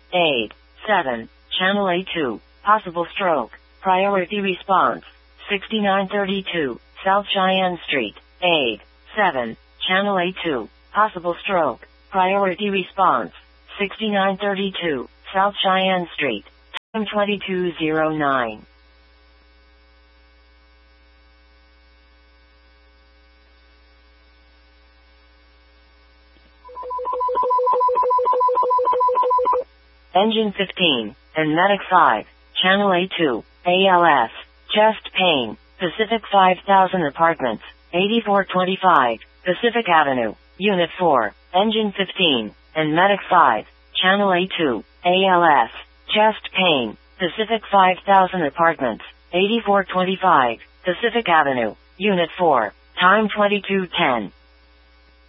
Aid. 7. Channel A2. Possible stroke. Priority response. 6932. South Cheyenne Street. Aid. 7. Channel A2. Possible stroke. Priority response. 6932. South Cheyenne Street. Time 2209. Engine 15, and Medic 5, Channel A2, ALS, chest pain, Pacific 5000 Apartments, 8425, Pacific Avenue, Unit 4, Engine 15, and Medic 5, Channel A2, ALS, chest pain, Pacific 5000 Apartments, 8425, Pacific Avenue, Unit 4, time 2210.